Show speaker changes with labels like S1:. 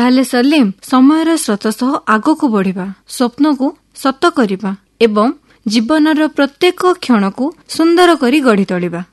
S1: ତାହେଲେ ସଲିମ, ସମୟର ସ୍ରୋତ ସହ ଆଗକୁ ବଢ଼ିବା, ସ୍ୱପ୍ନକୁ ସତ କରିବା ଏବଂ ଜୀବନର ପ୍ରତ୍ୟେକ କ୍ଷଣକୁ ସୁନ୍ଦର କରି ଗଢ଼ି ତୋଳିବା।